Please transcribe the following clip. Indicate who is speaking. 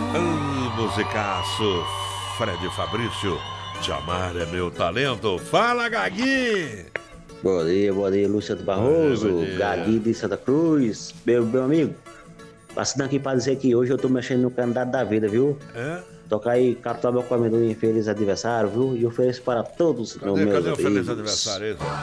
Speaker 1: Musicaço, Fred Fabrício, Te Amar é Meu Talento. Fala, Gagui!
Speaker 2: Bom dia, Luciano Barroso,
Speaker 1: Bom dia.
Speaker 2: Gagui de Santa Cruz, meu amigo. Passando aqui para dizer que hoje eu tô mexendo no candidato da vida, viu?
Speaker 1: É?
Speaker 2: Toca aí, Cartola com amendoim, feliz aniversário, viu? E ofereço para todos os meus
Speaker 1: Cadê o feliz
Speaker 2: amigos.
Speaker 1: aniversário?